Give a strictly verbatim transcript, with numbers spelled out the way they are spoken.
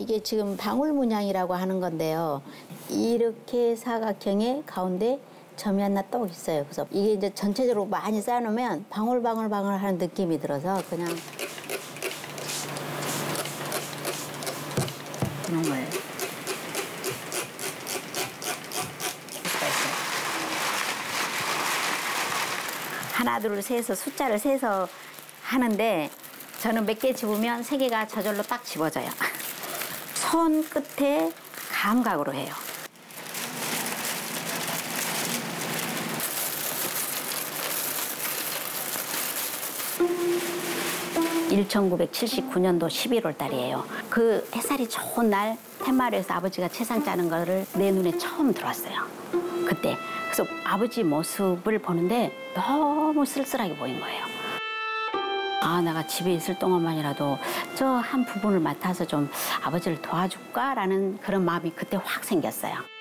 이게 지금 방울 문양이라고 하는 건데요. 이렇게 사각형의 가운데 점이 하나 또 있어요. 그래서 이게 이제 전체적으로 많이 쌓아놓으면 방울방울방울 하는 느낌이 들어서 그냥 이놈을 하나 둘 세서 숫자를 세서 하는데 저는 몇 개 집으면 세 개가 저절로 딱 집어져요. 손 끝에 감각으로 해요. 천구백칠십구 년도 십일월 달이에요. 그 햇살이 좋은 날 텐마루에서 아버지가 채상 짜는 거를 내 눈에 처음 들어왔어요. 그때. 그래서 아버지 모습을 보는데 너무 쓸쓸하게 보인 거예요. 아, 내가 집에 있을 동안만이라도 저 한 부분을 맡아서 좀 아버지를 도와줄까라는 그런 마음이 그때 확 생겼어요.